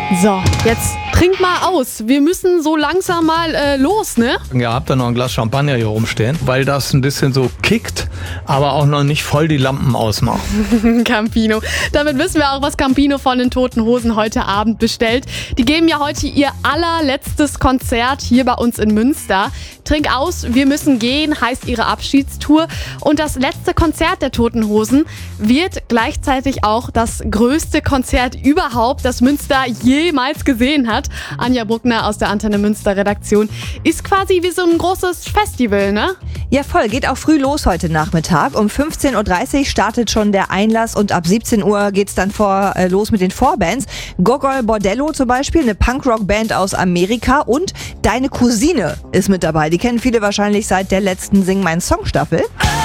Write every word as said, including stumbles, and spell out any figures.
So, jetzt trink mal aus. Wir müssen so langsam mal äh, los, ne? Ihr habt da noch ein Glas Champagner hier rumstehen, weil das ein bisschen so kickt, aber auch noch nicht voll die Lampen ausmacht. Campino. Damit wissen wir auch, was Campino von den Toten Hosen heute Abend bestellt. Die geben ja heute ihr allerletztes Konzert hier bei uns in Münster. Trink aus, wir müssen gehen, heißt ihre Abschiedstour. Und das letzte Konzert der Toten Hosen wird gleichzeitig auch das größte Konzert überhaupt, das Münster jemals gesehen hat. Anja Bruckner aus der Antenne Münster Redaktion. Ist quasi wie so ein großes Festival, ne? Ja, voll. Geht auch früh los heute Nachmittag. Um fünfzehn Uhr dreißig startet schon der Einlass und ab siebzehn Uhr geht's dann vor, äh, los mit den Vorbands. Gogol Bordello zum Beispiel, eine Punkrock-Band aus Amerika, und Deine Cousine ist mit dabei. Die kennen viele wahrscheinlich seit der letzten Sing Mein Song Staffel.